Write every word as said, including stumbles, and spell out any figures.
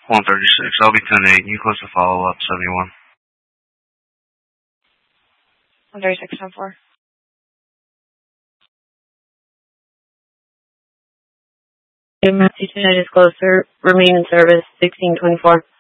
one thirty-six. I'll be ten eight. You close to follow up, seventy-one. one thirty-six, ten four. Massachusetts is closer. Remain in service, sixteen twenty-four.